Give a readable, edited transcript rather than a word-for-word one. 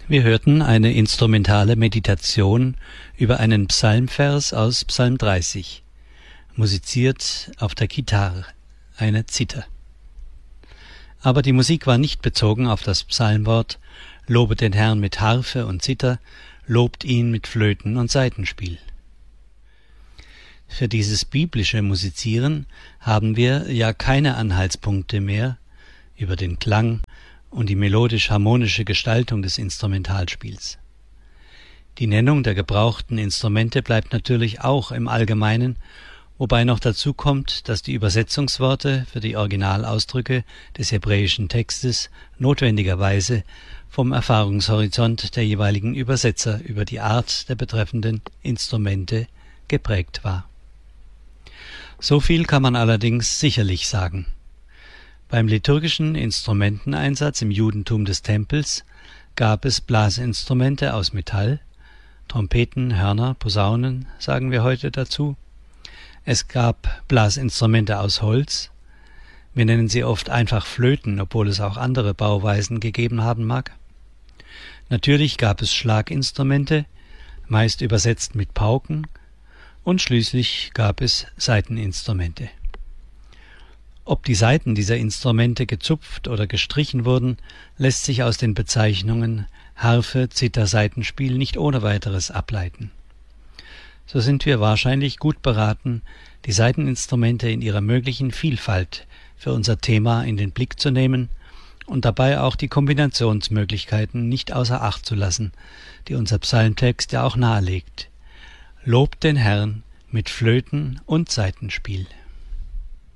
Wir hörten eine instrumentale Meditation über einen Psalmvers aus Psalm 30, musiziert auf der Kitar, eine Zither. Aber die Musik war nicht bezogen auf das Psalmwort »Lobet den Herrn mit Harfe und Zither, lobt ihn mit Flöten und Saitenspiel«. Für dieses biblische Musizieren haben wir ja keine Anhaltspunkte mehr über den Klang und die melodisch-harmonische Gestaltung des Instrumentalspiels. Die Nennung der gebrauchten Instrumente bleibt natürlich auch im Allgemeinen, wobei noch dazu kommt, dass die Übersetzungsworte für die Originalausdrücke des hebräischen Textes notwendigerweise vom Erfahrungshorizont der jeweiligen Übersetzer über die Art der betreffenden Instrumente geprägt war. So viel kann man allerdings sicherlich sagen. Beim liturgischen Instrumenteneinsatz im Judentum des Tempels gab es Blasinstrumente aus Metall, Trompeten, Hörner, Posaunen, sagen wir heute dazu. Es gab Blasinstrumente aus Holz. Wir nennen sie oft einfach Flöten, obwohl es auch andere Bauweisen gegeben haben mag. Natürlich gab es Schlaginstrumente, meist übersetzt mit Pauken, und schließlich gab es Saiteninstrumente. Ob die Saiten dieser Instrumente gezupft oder gestrichen wurden, lässt sich aus den Bezeichnungen Harfe, Zither, Saitenspiel nicht ohne weiteres ableiten. So sind wir wahrscheinlich gut beraten, die Saiteninstrumente in ihrer möglichen Vielfalt für unser Thema in den Blick zu nehmen und dabei auch die Kombinationsmöglichkeiten nicht außer Acht zu lassen, die unser Psalmtext ja auch nahelegt. Lobt den Herrn mit Flöten und Saitenspiel.